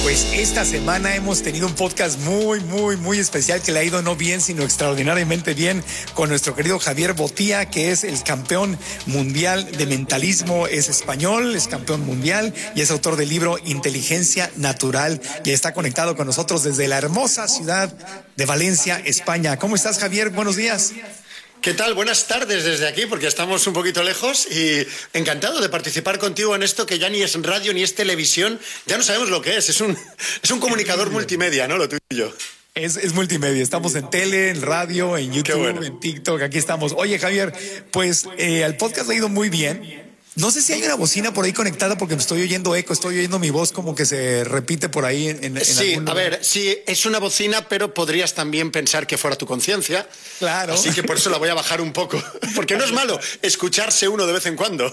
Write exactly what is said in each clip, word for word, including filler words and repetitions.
Pues esta semana hemos tenido un podcast muy, muy, muy especial que le ha ido no bien, sino extraordinariamente bien con nuestro querido Javier Botía, que es el campeón mundial de mentalismo, es español, es campeón mundial y es autor del libro Inteligencia Natural y está conectado con nosotros desde la hermosa ciudad de Valencia, España. ¿Cómo estás, Javier? Buenos días. ¿Qué tal? Buenas tardes desde aquí, porque estamos un poquito lejos y encantado de participar contigo en esto que ya ni es radio ni es televisión, ya no sabemos lo que es, es un, es un comunicador multimedia, ¿no? Lo tuyo. Es, es multimedia, estamos en tele, en radio, en YouTube, bueno. en TikTok, aquí estamos. Oye, Javier, pues eh, el podcast ha ido muy bien. No sé si hay una bocina por ahí conectada porque me estoy oyendo eco, estoy oyendo mi voz como que se repite por ahí en, en Sí, algún a lugar. ver, sí, es una bocina, pero podrías también pensar que fuera tu conciencia. Claro. Así que por eso la voy a bajar un poco, porque no es malo escucharse uno de vez en cuando.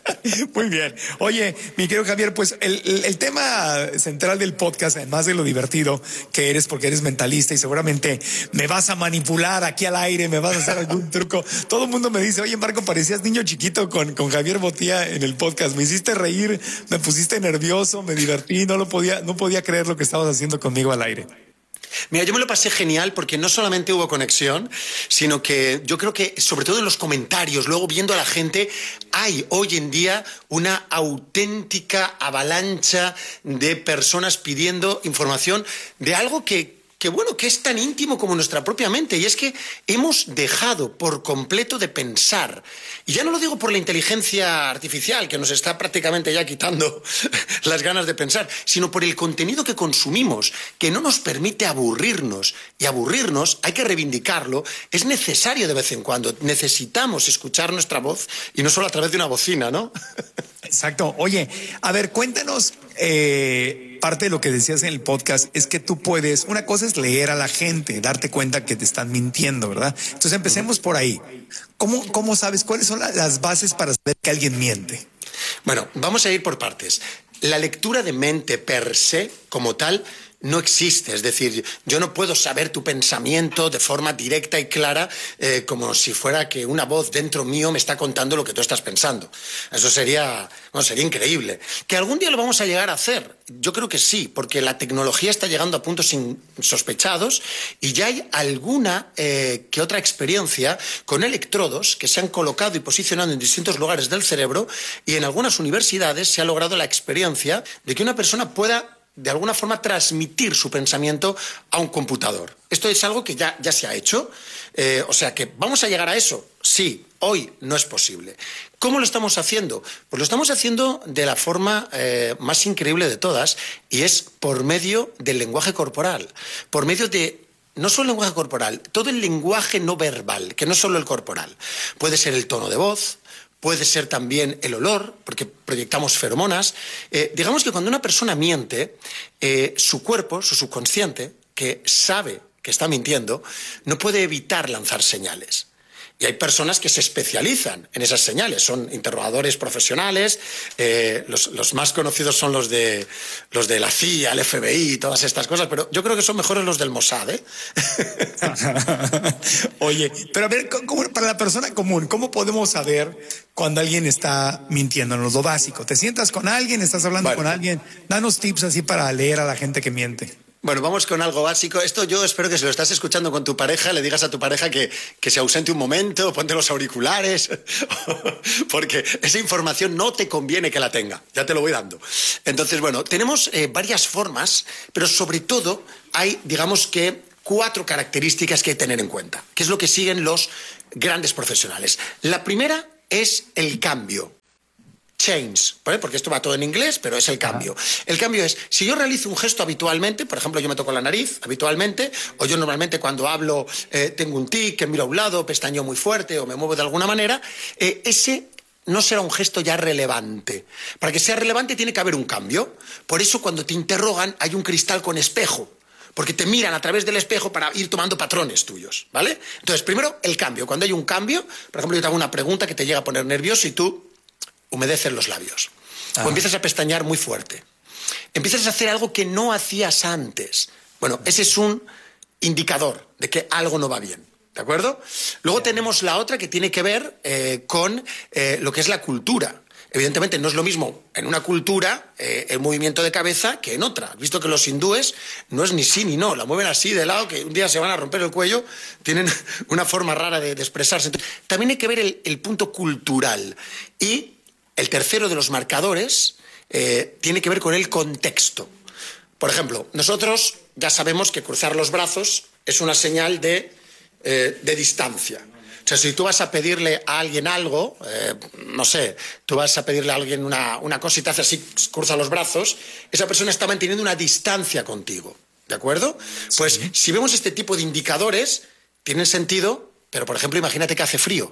Muy bien. Oye, mi querido Javier, pues el, el, el tema central del podcast, además de lo divertido que eres porque eres mentalista y seguramente me vas a manipular aquí al aire, me vas a hacer algún truco. Todo el mundo me dice, oye, Marco, parecías niño chiquito con, con Javier Botía en el podcast, me hiciste reír, me pusiste nervioso, me divertí, no lo podía, no podía creer lo que estabas haciendo conmigo al aire. Mira, yo me lo pasé genial porque no solamente hubo conexión, sino que yo creo que, sobre todo en los comentarios, luego viendo a la gente, hay hoy en día una auténtica avalancha de personas pidiendo información de algo que que bueno, que es tan íntimo como nuestra propia mente, y es que hemos dejado por completo de pensar. Y ya no lo digo por la inteligencia artificial, que nos está prácticamente ya quitando las ganas de pensar, sino por el contenido que consumimos, que no nos permite aburrirnos. Y aburrirnos, hay que reivindicarlo, es necesario de vez en cuando. Necesitamos escuchar nuestra voz, y no solo a través de una bocina, ¿no? Exacto. Oye, a ver, cuéntanos, eh, parte de lo que decías en el podcast es que tú puedes, una cosa es leer a la gente, darte cuenta que te están mintiendo, ¿verdad? Entonces empecemos por ahí. ¿Cómo, cómo sabes cuáles son las bases para saber que alguien miente? Bueno, vamos a ir por partes. La lectura de mente per se, como tal, no existe. Es decir, yo no puedo saber tu pensamiento de forma directa y clara eh, como si fuera que una voz dentro mío me está contando lo que tú estás pensando. Eso sería, bueno, sería increíble. ¿Que algún día lo vamos a llegar a hacer? Yo creo que sí, porque la tecnología está llegando a puntos insospechados y ya hay alguna eh, que otra experiencia con electrodos que se han colocado y posicionado en distintos lugares del cerebro, y en algunas universidades se ha logrado la experiencia de que una persona pueda de alguna forma transmitir su pensamiento a un computador. Esto es algo que ya, ya se ha hecho. Eh, o sea que, ¿vamos a llegar a eso? Sí, hoy no es posible. ¿Cómo lo estamos haciendo? Pues lo estamos haciendo de la forma eh, más increíble de todas, y es por medio del lenguaje corporal, por medio de no solo el lenguaje corporal, todo el lenguaje no verbal, que no es solo el corporal. Puede ser el tono de voz, puede ser también el olor, porque proyectamos feromonas. Eh, digamos que cuando una persona miente, eh, su cuerpo, su subconsciente, que sabe que está mintiendo, no puede evitar lanzar señales. Y hay personas que se especializan en esas señales, son interrogadores profesionales, eh, los, los más conocidos son los de, los de la C I A, el F B I y todas estas cosas, pero yo creo que son mejores los del Mossad, ¿eh? Oye, pero a ver, ¿cómo, para la persona común, ¿cómo podemos saber cuando alguien está mintiéndonos? Lo básico, te sientas con alguien, estás hablando bueno. con alguien, danos tips así para leer a la gente que miente. Bueno, vamos con algo básico. Esto yo espero que si lo estás escuchando con tu pareja, le digas a tu pareja que, que se ausente un momento, ponte los auriculares, porque esa información no te conviene que la tenga. Ya te lo voy dando. Entonces, bueno, tenemos eh, varias formas, pero sobre todo hay, digamos que, cuatro características que hay que tener en cuenta, que es lo que siguen los grandes profesionales. La primera es el cambio. Change, ¿vale? Porque esto va todo en inglés, pero es el cambio. El cambio es, si yo realizo un gesto habitualmente, por ejemplo, yo me toco la nariz habitualmente, o yo normalmente cuando hablo eh, tengo un tic, que miro a un lado, pestañeo muy fuerte o me muevo de alguna manera, eh, ese no será un gesto ya relevante. Para que sea relevante tiene que haber un cambio. Por eso cuando te interrogan hay un cristal con espejo, porque te miran a través del espejo para ir tomando patrones tuyos, ¿vale? Entonces, primero, el cambio. Cuando hay un cambio, por ejemplo, yo te hago una pregunta que te llega a poner nervioso y tú humedeces los labios. Ah. O empiezas a pestañear muy fuerte. Empiezas a hacer algo que no hacías antes. Bueno, ese es un indicador de que algo no va bien. ¿De acuerdo? Luego tenemos la otra que tiene que ver eh, con eh, lo que es la cultura. Evidentemente no es lo mismo en una cultura eh, el movimiento de cabeza que en otra. Visto que los hindúes no es ni sí ni no, la mueven así de lado, que un día se van a romper el cuello, tienen una forma rara de, de expresarse. Entonces, también hay que ver el, el punto cultural. Y el tercero de los marcadores eh, tiene que ver con el contexto. Por ejemplo, nosotros ya sabemos que cruzar los brazos es una señal de, eh, de distancia. O sea, si tú vas a pedirle a alguien algo, eh, no sé, tú vas a pedirle a alguien una, una cosa y te hace así, cruza los brazos, esa persona está manteniendo una distancia contigo, ¿de acuerdo? Sí. Pues si vemos este tipo de indicadores, tienen sentido, pero por ejemplo, imagínate que hace frío.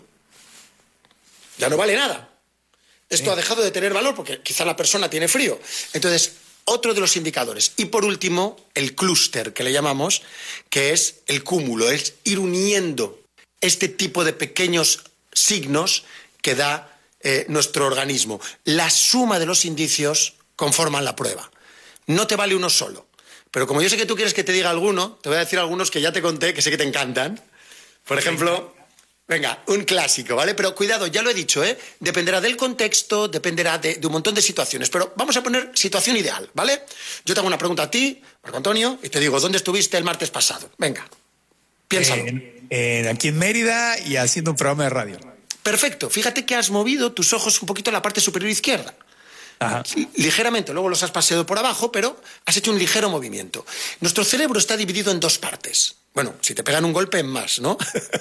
Ya no vale nada. Esto sí. ha dejado de tener valor porque quizá la persona tiene frío. Entonces, otro de los indicadores. Y por último, el clúster, que le llamamos, que es el cúmulo, es ir uniendo este tipo de pequeños signos que da eh, nuestro organismo. La suma de los indicios conforman la prueba. No te vale uno solo. Pero como yo sé que tú quieres que te diga alguno, te voy a decir algunos que ya te conté, que sé que te encantan. Por ejemplo, venga, un clásico, ¿vale? Pero cuidado, ya lo he dicho, ¿eh? Dependerá del contexto, dependerá de, de un montón de situaciones. Pero vamos a poner situación ideal, ¿vale? Yo te hago una pregunta a ti, Marco Antonio, y te digo, ¿dónde estuviste el martes pasado? Venga, piénsalo. Eh... Eh, aquí en Mérida y haciendo un programa de radio. Perfecto. Fíjate que has movido tus ojos un poquito a la parte superior izquierda. Ajá. Ligeramente, luego los has paseado por abajo, pero has hecho un ligero movimiento. Nuestro cerebro está dividido en dos partes. Bueno, si te pegan un golpe en más, ¿no?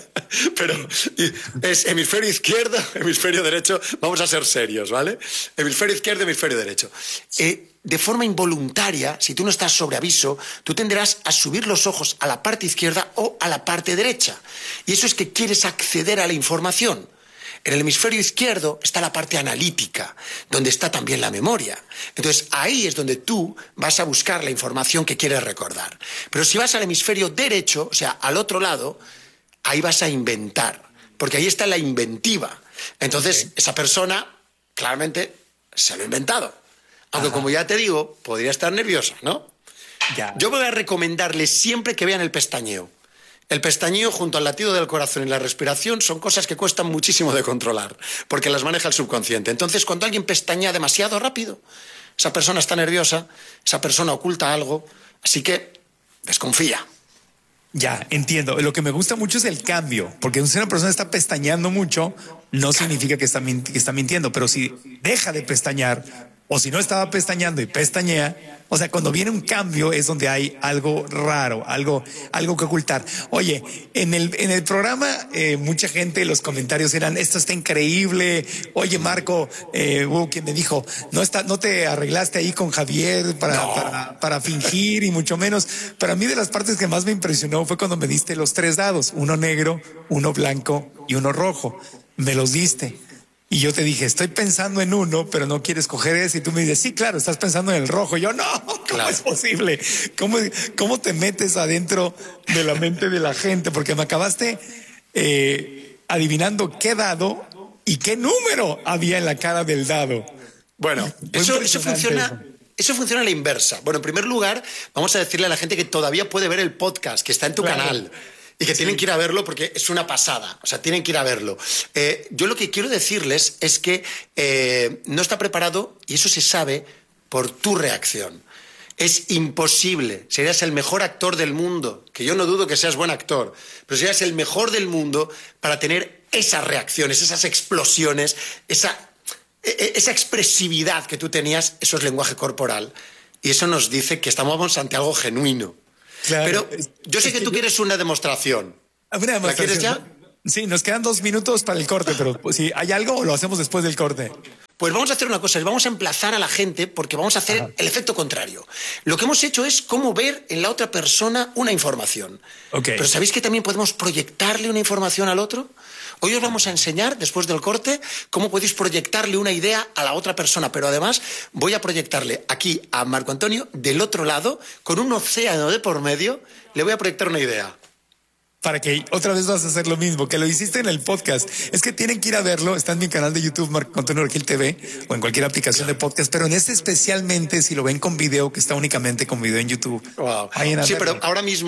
Pero es hemisferio izquierdo, hemisferio derecho. Vamos a ser serios, ¿vale? Hemisferio izquierdo, hemisferio derecho. Eh, de forma involuntaria, si tú no estás sobre aviso, tú tenderás a subir los ojos a la parte izquierda o a la parte derecha. Y eso es que quieres acceder a la información. En el hemisferio izquierdo está la parte analítica, donde está también la memoria. Entonces, ahí es donde tú vas a buscar la información que quieres recordar. Pero si vas al hemisferio derecho, o sea, al otro lado, ahí vas a inventar, porque ahí está la inventiva. Entonces, okay. esa persona, claramente, se lo ha inventado. Aunque, Ajá. como ya te digo, podría estar nerviosa, ¿no? Ya. Yo voy a recomendarles siempre que vean el pestañeo. El pestañeo junto al latido del corazón y la respiración son cosas que cuestan muchísimo de controlar, porque las maneja el subconsciente. Entonces, cuando alguien pestañea demasiado rápido, esa persona está nerviosa, esa persona oculta algo, así que desconfía. Ya, entiendo. Lo que me gusta mucho es el cambio, porque si una persona está pestañeando mucho, no significa que está, que está mintiendo, pero si deja de pestañear, o si no estaba pestañeando y pestañea, o sea, cuando viene un cambio es donde hay algo raro, algo, algo que ocultar. Oye, en el, en el programa eh, mucha gente, los comentarios eran, esto está increíble. Oye, Marco, eh, hubo quien me dijo, no está, no te arreglaste ahí con Javier para, no. para, para fingir y mucho menos. Para mí de las partes que más me impresionó fue cuando me diste los tres dados, uno negro, uno blanco y uno rojo. Me los diste. Y yo te dije, estoy pensando en uno, pero no quieres coger ese. Y tú me dices, sí, claro, estás pensando en el rojo. Y yo, no, ¿cómo claro. es posible? ¿Cómo, ¿Cómo te metes adentro de la mente de la gente? Porque me acabaste eh, adivinando qué dado y qué número había en la cara del dado. Bueno, eso, eso funciona... Eso funciona a la inversa. Bueno, en primer lugar, vamos a decirle a la gente que todavía puede ver el podcast, que está en tu claro. canal. Y que sí. tienen que ir a verlo porque es una pasada. O sea, tienen que ir a verlo. Eh, yo lo que quiero decirles es que eh, no está preparado y eso se sabe por tu reacción. Es imposible. Serías el mejor actor del mundo, que yo no dudo que seas buen actor, pero serías el mejor del mundo para tener esas reacciones, esas explosiones, esa, esa expresividad que tú tenías. Eso es lenguaje corporal. Y eso nos dice que estamos ante algo genuino. Claro, pero yo sé que, que tú yo... quieres una demostración. Una demostración. ¿La quieres ya? Sí, nos quedan dos minutos para el corte, pero si hay algo, lo hacemos después del corte. Pues vamos a hacer una cosa, vamos a emplazar a la gente porque vamos a hacer Ajá. el efecto contrario. Lo que hemos hecho es cómo ver en la otra persona una información. Okay. Pero ¿sabéis que también podemos proyectarle una información al otro? Hoy os vamos a enseñar, después del corte, cómo podéis proyectarle una idea a la otra persona. Pero además voy a proyectarle aquí a Marco Antonio, del otro lado, con un océano de por medio, le voy a proyectar una idea. Para que otra vez vas a hacer lo mismo, que lo hiciste en el podcast. Es que tienen que ir a verlo, está en mi canal de YouTube, Marco Antonio Regil T V, o en cualquier aplicación de podcast, pero en este especialmente, si lo ven con video, que está únicamente con video en YouTube. Wow. Sí, pero ahora mismo...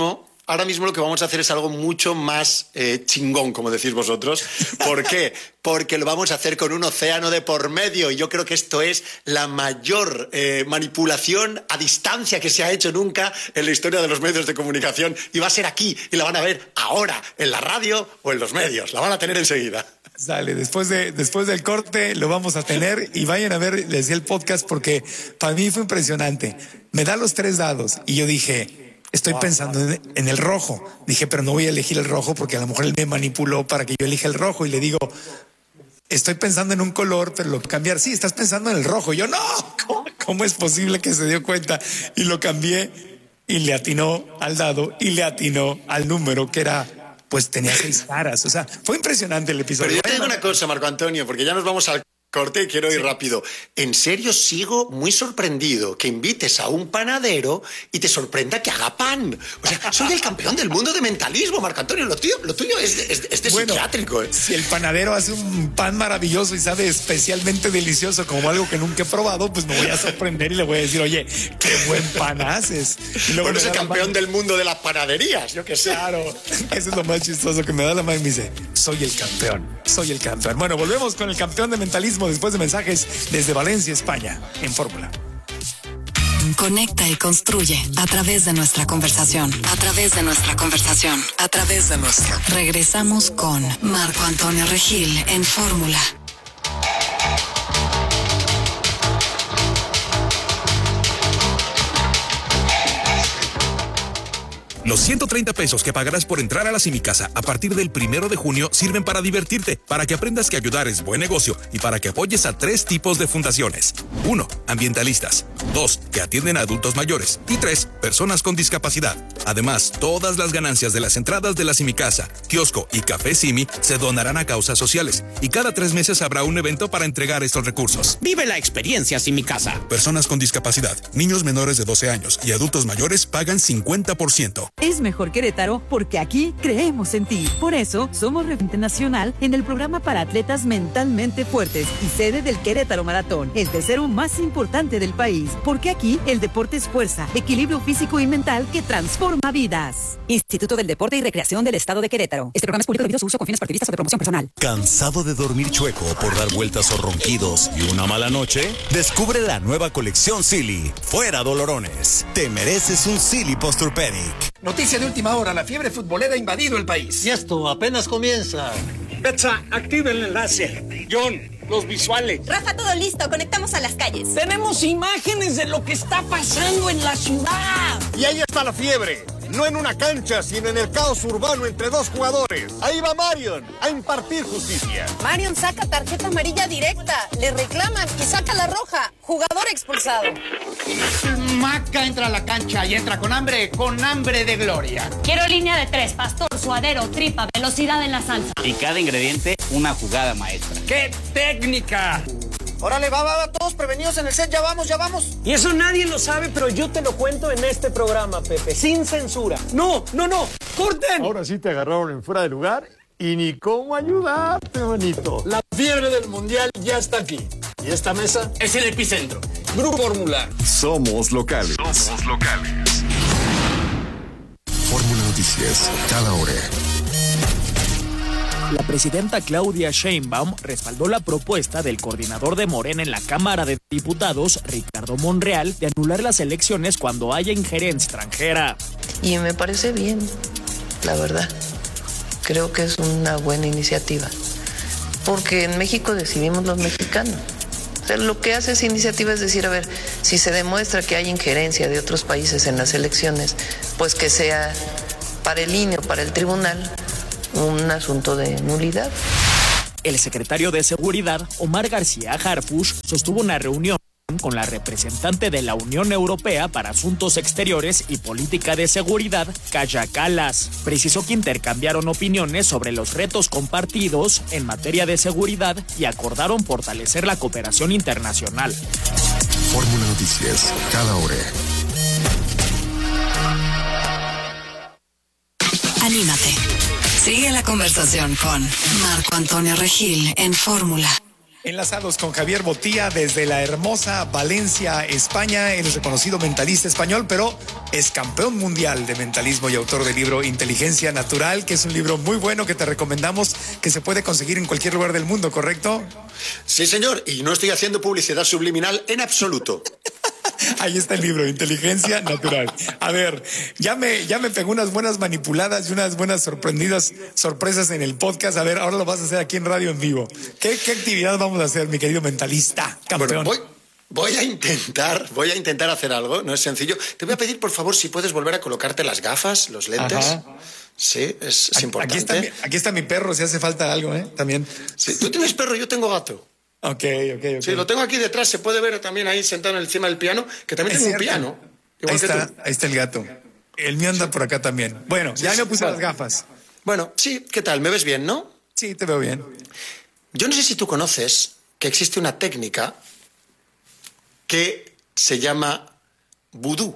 Ahora mismo lo que vamos a hacer es algo mucho más eh, chingón, como decís vosotros. ¿Por qué? Porque lo vamos a hacer con un océano de por medio. Y yo creo que esto es la mayor eh, manipulación a distancia que se ha hecho nunca en la historia de los medios de comunicación. Y va a ser aquí. Y la van a ver ahora, en la radio o en los medios. La van a tener enseguida. Sale, después, de, después del corte lo vamos a tener y vayan a ver, les decía, el podcast, porque para mí fue impresionante. Me da los tres dados y yo dije, estoy pensando en, en el rojo. Dije, pero no voy a elegir el rojo porque a lo mejor él me manipuló para que yo elija el rojo. Y le digo, estoy pensando en un color, pero lo cambiar. Sí, estás pensando en el rojo. Y yo, no, ¿cómo, ¿cómo es posible que se dio cuenta? Y lo cambié y le atinó al dado y le atinó al número que era... Pues tenía seis caras, o sea, fue impresionante el episodio. Pero yo te digo una cosa, Marco Antonio, porque ya nos vamos al corte y quiero ir sí. rápido. En serio, sigo muy sorprendido que invites a un panadero y te sorprenda que haga pan. O sea, soy el campeón del mundo de mentalismo, Marco Antonio. Lo tuyo, lo tuyo es, es, es de bueno, psiquiátrico. ¿eh? Si el panadero hace un pan maravilloso y sabe especialmente delicioso como algo que nunca he probado, pues me voy a sorprender y le voy a decir, oye, qué buen pan haces. Y luego bueno, es el campeón del mundo de las panaderías, yo qué sé. Claro, eso es lo más chistoso, que me da la mano y me dice, soy el campeón, soy el campeón. Bueno, volvemos con el campeón de mentalismo después de mensajes desde Valencia, España, en Fórmula. Conecta y construye a través de nuestra conversación, a través de nuestra conversación, a través de nuestra. Regresamos con Marco Antonio Regil en Fórmula. Los ciento treinta pesos que pagarás por entrar a la Simicasa a partir del primero de junio sirven para divertirte, para que aprendas que ayudar es buen negocio y para que apoyes a tres tipos de fundaciones. Uno, ambientalistas. Dos, que atienden a adultos mayores. Y tres, personas con discapacidad. Además, todas las ganancias de las entradas de la Simicasa, kiosco y café Simi se donarán a causas sociales. Y cada tres meses habrá un evento para entregar estos recursos. Vive la experiencia Simicasa. Personas con discapacidad, niños menores de doce años y adultos mayores pagan cincuenta por ciento. Es mejor Querétaro porque aquí creemos en ti. Por eso, somos referente nacional en el programa para atletas mentalmente fuertes y sede del Querétaro Maratón, el tercero más importante del país. Porque aquí el deporte es fuerza, equilibrio físico y mental que transforma vidas. Instituto del Deporte y Recreación del Estado de Querétaro. Este programa es público debido a su uso con fines partidistas o de promoción personal. ¿Cansado de dormir chueco por dar vueltas o ronquidos y una mala noche? Descubre la nueva colección Silly. Fuera dolorones. Te mereces un Silly Posturpedic. Noticia de última hora, la fiebre futbolera ha invadido el país. Y esto apenas comienza. Betsa, activa el enlace. John, los visuales. Rafa, todo listo, conectamos a las calles. Tenemos imágenes de lo que está pasando en la ciudad. Y ahí está la fiebre. No en una cancha, sino en el caos urbano entre dos jugadores. Ahí va Marion a impartir justicia. Marion saca tarjeta amarilla directa, le reclaman y saca la roja. Jugador expulsado. Maca entra a la cancha y entra con hambre, con hambre de gloria. Quiero línea de tres, pastor, suadero, tripa, velocidad en la salsa. Y cada ingrediente, una jugada maestra. ¡Qué técnica! Órale, va, va, va, todos prevenidos en el set, ya vamos, ya vamos. Y eso nadie lo sabe, pero yo te lo cuento en este programa, Pepe, sin censura. No, no, no, corten. Ahora sí te agarraron en fuera de lugar y ni cómo ayudarte, manito. La fiebre del mundial ya está aquí. Y esta mesa es el epicentro. Grupo Fórmula. Somos locales. Somos locales. Fórmula Noticias, cada hora. La presidenta Claudia Sheinbaum respaldó la propuesta del coordinador de Morena en la Cámara de Diputados, Ricardo Monreal, de anular las elecciones cuando haya injerencia extranjera. Y me parece bien, la verdad. Creo que es una buena iniciativa. Porque en México decidimos los mexicanos. O sea, lo que hace esa iniciativa es decir, a ver, si se demuestra que hay injerencia de otros países en las elecciones, pues que sea para el I N E o para el tribunal un asunto de nulidad. El secretario de Seguridad, Omar García Harfuch, sostuvo una reunión con la representante de la Unión Europea para Asuntos Exteriores y Política de Seguridad, Kaja Kallas. Precisó que intercambiaron opiniones sobre los retos compartidos en materia de seguridad y acordaron fortalecer la cooperación internacional. Fórmula Noticias, cada hora. Anímate. Sigue la conversación con Marco Antonio Regil en Fórmula. Enlazados con Javier Botía desde la hermosa Valencia, España. Él es reconocido mentalista español, pero es campeón mundial de mentalismo y autor del libro Inteligencia Natural, que es un libro muy bueno que te recomendamos, que se puede conseguir en cualquier lugar del mundo, ¿correcto? Sí, señor, y no estoy haciendo publicidad subliminal en absoluto. Ahí está el libro, Inteligencia Natural. A ver, ya me, ya me pegó unas buenas manipuladas y unas buenas sorprendidas sorpresas en el podcast. A ver, ahora lo vas a hacer aquí en radio en vivo. ¿Qué, qué actividad vamos a hacer, mi querido mentalista, campeón? Bueno, voy, voy a intentar, voy a intentar hacer algo, no es sencillo. Te voy a pedir, por favor, si puedes volver a colocarte las gafas, los lentes. Ajá. Sí, es, es importante. Aquí está, mi, aquí está mi perro, si hace falta algo, ¿eh? También. Sí, tú tienes perro, yo tengo gato. Ok, ok, ok. Sí, lo tengo aquí detrás, se puede ver también ahí sentado encima del piano, que también es tengo cierto. Un piano. Ahí está, ahí está el gato. El mío anda sí. por acá también. Bueno, sí, ya sí, me puse sí. las gafas. Bueno, sí, ¿qué tal? ¿Me ves bien, no? Sí, te veo bien. Yo no sé si tú conoces que existe una técnica que se llama vudú.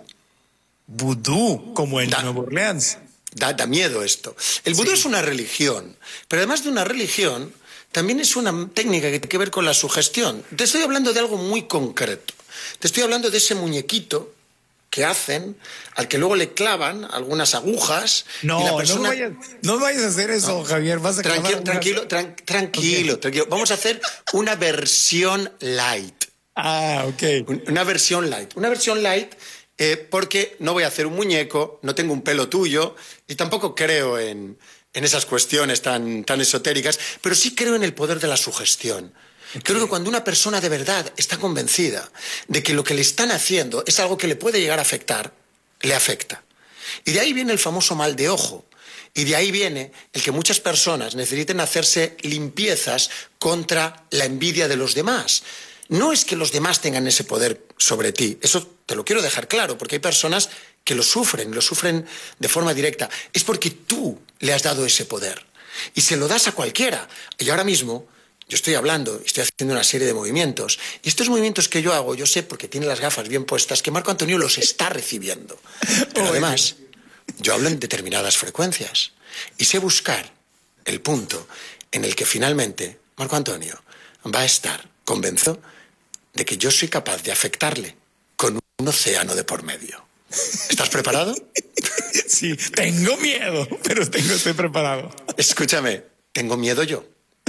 Vudú, como en da, Nueva Orleans. Da, da miedo esto. El vudú sí. es una religión, pero además de una religión, también es una técnica que tiene que ver con la sugestión. Te estoy hablando de algo muy concreto. Te estoy hablando de ese muñequito que hacen, al que luego le clavan algunas agujas. No, y la persona... no, vayas, no vayas a hacer eso, no. Javier. Vas a tranquilo, algunas... tranquilo, tran tranquilo, okay. tranquilo. Vamos a hacer una versión light. Ah, ok. Una versión light. Una versión light eh, porque no voy a hacer un muñeco, no tengo un pelo tuyo y tampoco creo en... en esas cuestiones tan, tan esotéricas, pero sí creo en el poder de la sugestión. Okay. Creo que cuando una persona de verdad está convencida de que lo que le están haciendo es algo que le puede llegar a afectar, le afecta. Y de ahí viene el famoso mal de ojo. Y de ahí viene el que muchas personas necesiten hacerse limpiezas contra la envidia de los demás. No es que los demás tengan ese poder sobre ti, eso te lo quiero dejar claro, porque hay personas que lo sufren, lo sufren de forma directa. Es porque tú le has dado ese poder y se lo das a cualquiera. Y ahora mismo yo estoy hablando, estoy haciendo una serie de movimientos y estos movimientos que yo hago, yo sé porque tiene las gafas bien puestas que Marco Antonio los está recibiendo. Pero además, yo hablo en determinadas frecuencias y sé buscar el punto en el que finalmente Marco Antonio va a estar convencido de que yo soy capaz de afectarle con un océano de por medio. ¿Estás preparado? Sí, tengo miedo, pero tengo, estoy preparado. Escúchame, tengo miedo yo.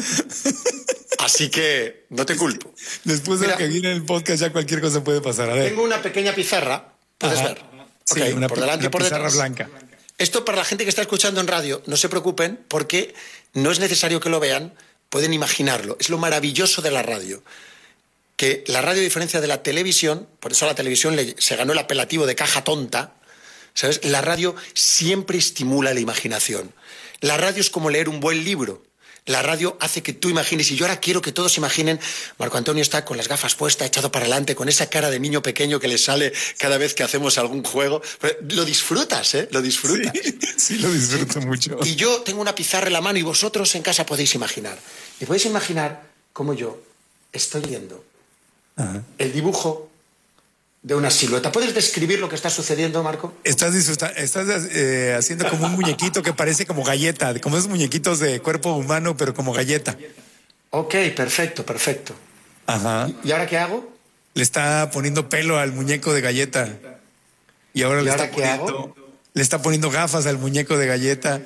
Así que no te culpo. Después de Mira, lo que viene en el podcast ya cualquier cosa puede pasar. A ver. Tengo una pequeña pizarra, puedes Ajá. ver. Sí, okay, una, por delante una y por pizarra detrás. blanca. Esto para la gente que está escuchando en radio, no se preocupen porque no es necesario que lo vean, pueden imaginarlo. Es lo maravilloso de la radio. Que la radio, a diferencia de la televisión, por eso a la televisión le, se ganó el apelativo de caja tonta, ¿sabes? La radio siempre estimula la imaginación. La radio es como leer un buen libro. La radio hace que tú imagines, y yo ahora quiero que todos imaginen, Marco Antonio está con las gafas puestas, echado para adelante, con esa cara de niño pequeño que le sale cada vez que hacemos algún juego. Lo disfrutas, ¿eh? Lo disfrutas. Sí, sí lo disfruto sí. mucho. Y yo tengo una pizarra en la mano y vosotros en casa podéis imaginar. Y podéis imaginar cómo yo estoy viendo Ajá. el dibujo de una silueta. ¿Puedes describir lo que está sucediendo, Marco? Estás, estás eh, haciendo como un muñequito que parece como galleta, como esos muñequitos de cuerpo humano, pero como galleta. Ok, perfecto, perfecto. Ajá. ¿Y ahora qué hago? Le está poniendo pelo al muñeco de galleta. Y ahora, ¿Y le, ahora está qué poniendo, hago? le está poniendo gafas al muñeco de galleta.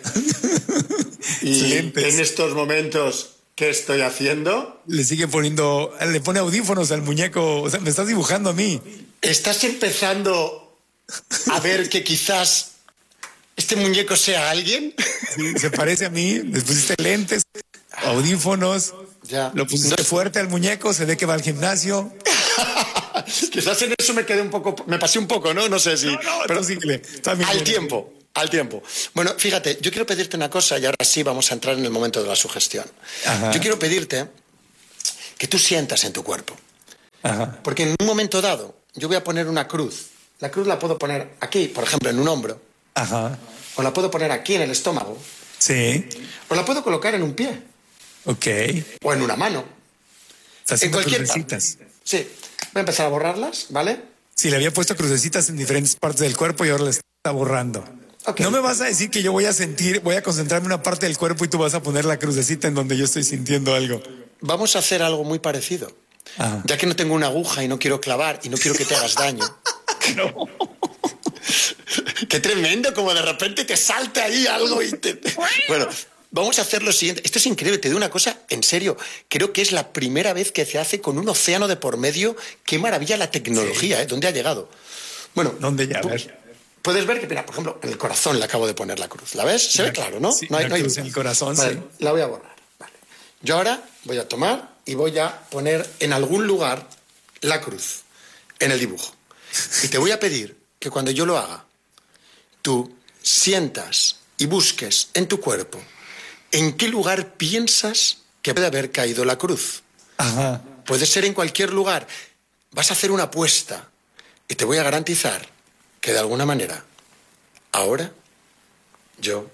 Y en estos momentos... ¿Qué estoy haciendo? Le sigue poniendo, le pone audífonos al muñeco. O sea, me estás dibujando a mí. ¿Estás empezando a ver que quizás este muñeco sea alguien? Sí, se parece a mí. Le pusiste lentes, audífonos. Ya. Lo pusiste no. fuerte al muñeco, se ve que va al gimnasio. Quizás en eso me quedé un poco, me pasé un poco, ¿no? No sé si. No, no, pero sí, también al tiempo. Al tiempo. Bueno, fíjate, yo quiero pedirte una cosa y ahora sí vamos a entrar en el momento de la sugestión. Ajá. Yo quiero pedirte que tú sientas en tu cuerpo. Ajá. Porque en un momento dado yo voy a poner una cruz. La cruz la puedo poner aquí, por ejemplo, en un hombro. Ajá. O la puedo poner aquí en el estómago. Sí. O la puedo colocar en un pie. Ok. O en una mano. Estás en cualquier crucecitas. parte. Sí. Voy a empezar a borrarlas, ¿vale? Sí, le había puesto crucecitas en diferentes partes del cuerpo y ahora le está borrando. Okay. No me vas a decir que yo voy a sentir, voy a concentrarme en una parte del cuerpo y tú vas a poner la crucecita en donde yo estoy sintiendo algo. vamos a hacer algo muy parecido. Ajá. Ya que no tengo una aguja y no quiero clavar y no quiero que te hagas daño. No. Qué tremendo, como de repente te salta ahí algo y te... Bueno, vamos a hacer lo siguiente. Esto es increíble, te digo una cosa, en serio. Creo que es la primera vez que se hace con un océano de por medio. Qué maravilla la tecnología, sí. ¿eh? ¿Dónde ha llegado? Bueno, ¿dónde ya? Pu- puedes ver que, mira, por ejemplo, en el corazón le acabo de poner la cruz. ¿La ves? Se ve claro, ¿no? Sí, no hay, la no hay... cruz en el corazón, vale, sí. La voy a borrar. Vale. Yo ahora voy a tomar y voy a poner en algún lugar la cruz en el dibujo. Y te voy a pedir que cuando yo lo haga, tú sientas y busques en tu cuerpo en qué lugar piensas que puede haber caído la cruz. Ajá. Puede ser en cualquier lugar. Vas a hacer una apuesta y te voy a garantizar que de alguna manera, ahora, yo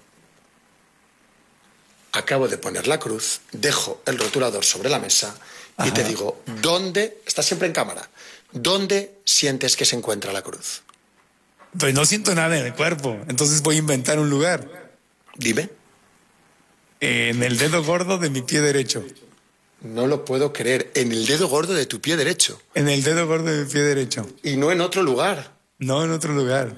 acabo de poner la cruz, dejo el rotulador sobre la mesa y Ajá. te digo, ¿dónde, estás siempre en cámara, dónde sientes que se encuentra la cruz? Pues no siento nada en el cuerpo, entonces voy a inventar un lugar. Dime. En el dedo gordo de mi pie derecho. No lo puedo creer, en el dedo gordo de tu pie derecho. En el dedo gordo de mi pie derecho. Y no en otro lugar. No en otro lugar.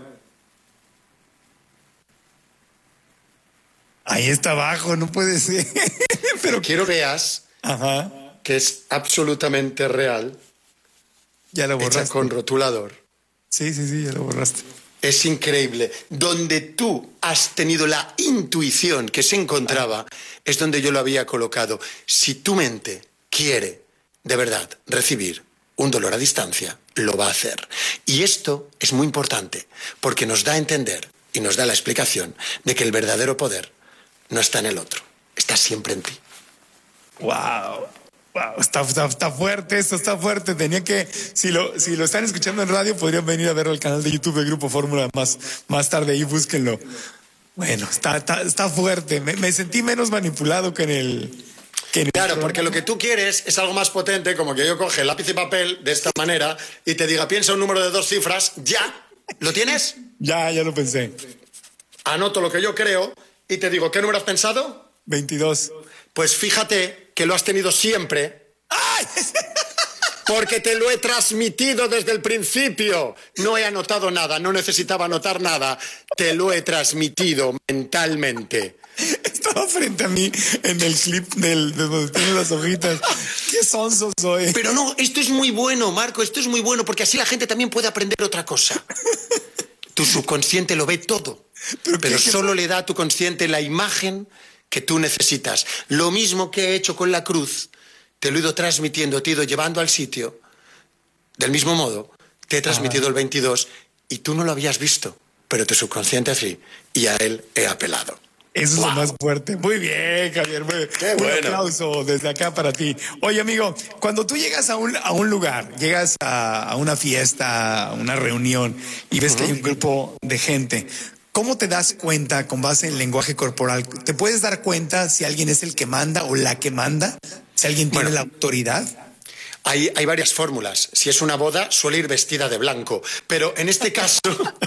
Ahí está abajo, no puede ser. Pero quiero veas Ajá. que es absolutamente real. Ya lo borraste. Hecha con rotulador. Sí, sí, sí, ya lo borraste. Es increíble. Donde tú has tenido la intuición que se encontraba, es donde yo lo había colocado. Si tu mente quiere, de verdad, recibir un dolor a distancia, lo va a hacer. Y esto es muy importante, porque nos da a entender y nos da la explicación de que el verdadero poder no está en el otro, está siempre en ti. Wow. Wow, está, está, está fuerte esto, está fuerte. Tenía que, si lo, si lo están escuchando en radio, podrían venir a verlo al canal de YouTube de Grupo Fórmula más, más tarde, ahí búsquenlo. Bueno, está, está, está fuerte. Me, me sentí menos manipulado que en el... Que en el claro, programa. porque lo que tú quieres es algo más potente, como que yo coge lápiz y papel de esta manera y te diga, piensa un número de dos cifras, ya. ¿Lo tienes? Ya, ya lo pensé. Anoto lo que yo creo y te digo, ¿qué número has pensado? veintidós. Pues fíjate que lo has tenido siempre. ¡Ay! Porque te lo he transmitido desde el principio. No he anotado nada, no necesitaba anotar nada. Te lo he transmitido mentalmente. Estaba frente a mí en el clip del, de donde tienen las hojitas. ¡Qué sonso soy! Pero no, esto es muy bueno, Marco, esto es muy bueno, porque así la gente también puede aprender otra cosa. Tu subconsciente lo ve todo, pero, pero solo le da a tu consciente la imagen que tú necesitas. Lo mismo que he hecho con la cruz, te lo he ido transmitiendo, te he ido llevando al sitio. Del mismo modo, te he transmitido ah. el veintidós y tú no lo habías visto, pero tu subconsciente sí, y a él he apelado. Eso wow. es lo más fuerte. Muy bien, Javier. Muy, Qué un bueno. aplauso desde acá para ti. Oye, amigo, cuando tú llegas a un, a un lugar, llegas a, a una fiesta, a una reunión y ves uh-huh. que hay un grupo de gente, ¿cómo te das cuenta con base en el lenguaje corporal? ¿Te puedes dar cuenta si alguien es el que manda o la que manda? ¿Si alguien tiene bueno, la autoridad? Hay, hay varias fórmulas. Si es una boda, suele ir vestida de blanco. Pero en este caso...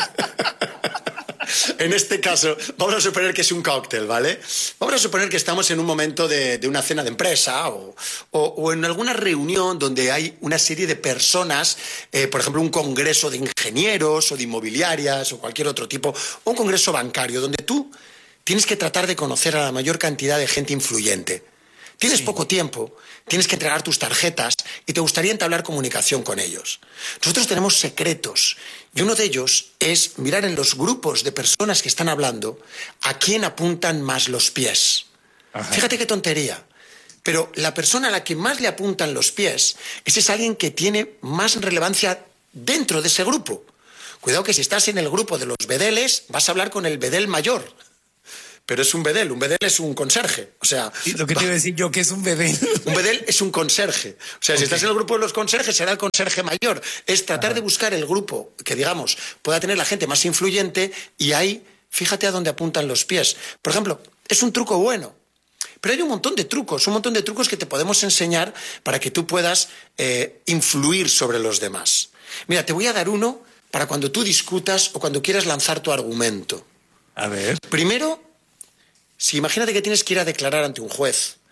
En este caso, vamos a suponer que es un cóctel, ¿vale? Vamos a suponer que estamos en un momento de, de una cena de empresa o, o, o en alguna reunión donde hay una serie de personas, eh, por ejemplo, un congreso de ingenieros o de inmobiliarias o cualquier otro tipo, o un congreso bancario, donde tú tienes que tratar de conocer a la mayor cantidad de gente influyente. Tienes sí. poco tiempo, tienes que entregar tus tarjetas y te gustaría entablar comunicación con ellos. Nosotros tenemos secretos y uno de ellos es mirar en los grupos de personas que están hablando a quién apuntan más los pies. Ajá. Fíjate qué tontería, pero la persona a la que más le apuntan los pies ese es alguien que tiene más relevancia dentro de ese grupo. Cuidado que si estás en el grupo de los bedeles vas a hablar con el bedel mayor. Pero es un bedel, un bedel es un conserje. O sea, ¿y lo que te iba a decir yo, qué es un bedel? Un bedel es un conserje. O sea, okay. si estás en el grupo de los conserjes, será el conserje mayor. Es tratar Ajá. de buscar el grupo que, digamos, pueda tener la gente más influyente y ahí, fíjate a dónde apuntan los pies. Por ejemplo, es un truco bueno. Pero hay un montón de trucos, un montón de trucos que te podemos enseñar para que tú puedas eh, influir sobre los demás. Mira, te voy a dar uno para cuando tú discutas o cuando quieras lanzar tu argumento. A ver. Primero... Si imagínate que tienes que ir a declarar ante un juez,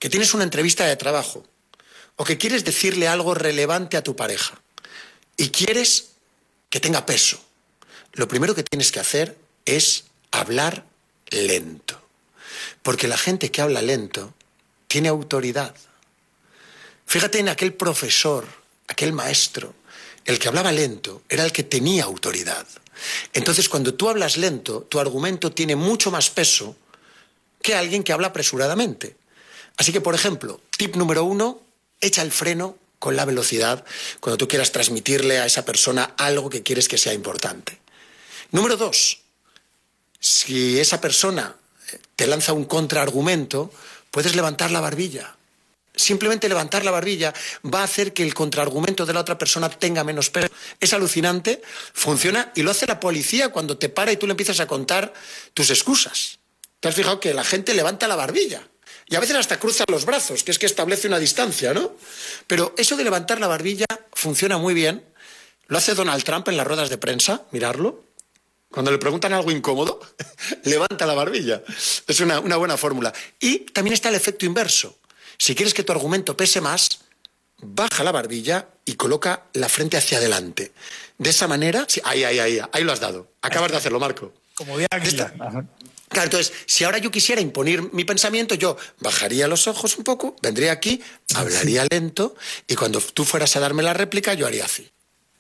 que tienes una entrevista de trabajo o que quieres decirle algo relevante a tu pareja y quieres que tenga peso, lo primero que tienes que hacer es hablar lento. Porque la gente que habla lento tiene autoridad. Fíjate en aquel profesor, aquel maestro, el que hablaba lento era el que tenía autoridad. Entonces, cuando tú hablas lento, tu argumento tiene mucho más peso que alguien que habla apresuradamente. Así que, por ejemplo, tip número uno, echa el freno con la velocidad cuando tú quieras transmitirle a esa persona algo que quieres que sea importante. Número dos, si esa persona te lanza un contraargumento, puedes levantar la barbilla. Simplemente levantar la barbilla va a hacer que el contraargumento de la otra persona tenga menos peso. Es alucinante, funciona y lo hace la policía cuando te para y tú le empiezas a contar tus excusas. ¿Te has fijado que la gente levanta la barbilla? Y a veces hasta cruza los brazos, que es que establece una distancia, ¿no? Pero eso de levantar la barbilla funciona muy bien. Lo hace Donald Trump en las ruedas de prensa, mirarlo. Cuando le preguntan algo incómodo, levanta la barbilla. Es una, una buena fórmula. Y también está el efecto inverso. Si quieres que tu argumento pese más, baja la barbilla y coloca la frente hacia adelante. De esa manera... Sí, ahí, ahí, ahí, ahí lo has dado. Acabas de hacerlo, Marco. Como de águila. Ajá. Claro, entonces, si ahora yo quisiera imponer mi pensamiento, yo bajaría los ojos un poco, vendría aquí, hablaría lento, y cuando tú fueras a darme la réplica, yo haría así.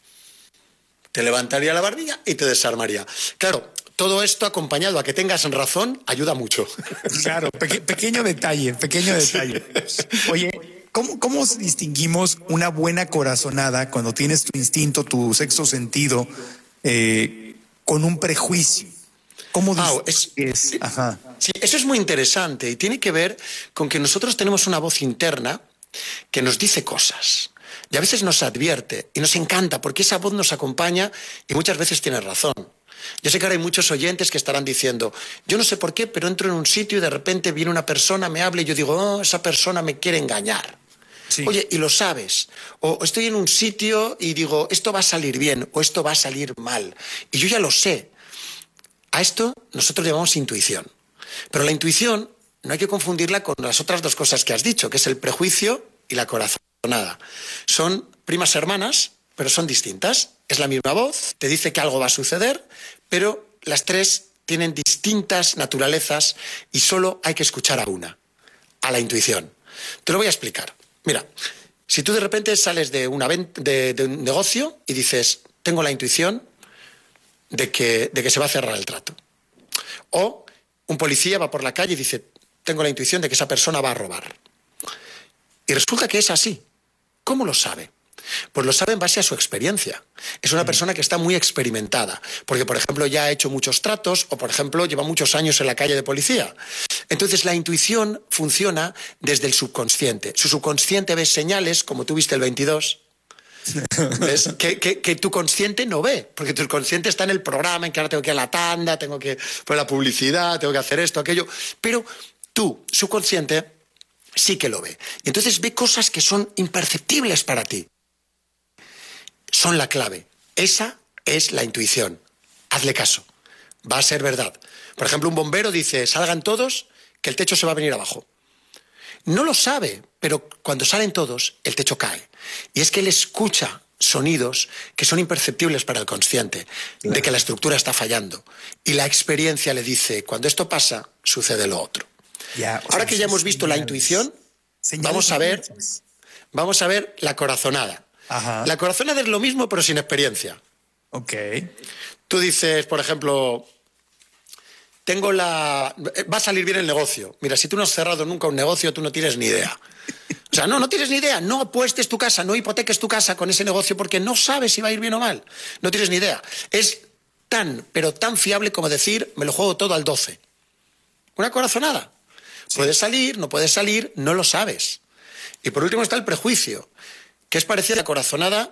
Te levantaría la barbilla y te desarmaría. Claro, todo esto acompañado a que tengas razón ayuda mucho. Claro, peque- pequeño detalle, pequeño detalle. Oye, ¿cómo, ¿cómo distinguimos una buena corazonada cuando tienes tu instinto, tu sexto sentido, eh, con un prejuicio? ¿Cómo ah, es, es? Ajá. Sí, eso es muy interesante y tiene que ver con que nosotros tenemos una voz interna que nos dice cosas. Y a veces nos advierte y nos encanta porque esa voz nos acompaña y muchas veces tiene razón. Yo sé que ahora hay muchos oyentes que estarán diciendo, yo no sé por qué, pero entro en un sitio y de repente viene una persona, me habla y yo digo, oh, esa persona me quiere engañar. Sí. Oye, y lo sabes. O estoy en un sitio y digo, esto va a salir bien o esto va a salir mal. Y yo ya lo sé. A esto nosotros llamamos intuición. Pero la intuición no hay que confundirla con las otras dos cosas que has dicho, que es el prejuicio y la corazonada. Son primas hermanas, pero son distintas. Es la misma voz, te dice que algo va a suceder, pero las tres tienen distintas naturalezas y solo hay que escuchar a una, a la intuición. Te lo voy a explicar. Mira, si tú de repente sales de, una vent- de, de un negocio y dices, tengo la intuición de que, de que se va a cerrar el trato. O un policía va por la calle y dice, tengo la intuición de que esa persona va a robar. Y resulta que es así. ¿Cómo lo sabe? Pues lo sabe en base a su experiencia. Es una persona que está muy experimentada, porque, por ejemplo, ya ha hecho muchos tratos o, por ejemplo, lleva muchos años en la calle de policía. Entonces, la intuición funciona desde el subconsciente. Su subconsciente ve señales, como tú viste el veintidós, ¿ves? Que, que, que tu consciente no ve, porque tu consciente está en el programa, en que ahora tengo que ir a la tanda, tengo que poner la publicidad, tengo que hacer esto, aquello, pero tú, subconsciente, sí que lo ve. Y entonces ve cosas que son imperceptibles para ti. Son la clave. Esa es la intuición. Hazle caso. Va a ser verdad. Por ejemplo, un bombero dice, salgan todos, que el techo se va a venir abajo. No lo sabe, pero cuando salen todos, el techo cae. Y es que él escucha sonidos que son imperceptibles para el consciente, claro, de que la estructura está fallando. Y la experiencia le dice, cuando esto pasa, sucede lo otro. Ya, Ahora sea, que ya hemos visto señales, la intuición, vamos a ver, vamos a ver la corazonada. Ajá. La corazonada es lo mismo, pero sin experiencia. Ok. Tú dices, por ejemplo, tengo la... va a salir bien el negocio. Mira, si tú no has cerrado nunca un negocio, tú no tienes ni idea. O sea, no, no tienes ni idea. No apuestes tu casa, no hipoteques tu casa con ese negocio porque no sabes si va a ir bien o mal. No tienes ni idea. Es tan, pero tan fiable como decir, me lo juego todo al doce. Una corazonada. Sí. Puedes salir, no puedes salir, no lo sabes. Y por último está el prejuicio, que es parecido a la corazonada,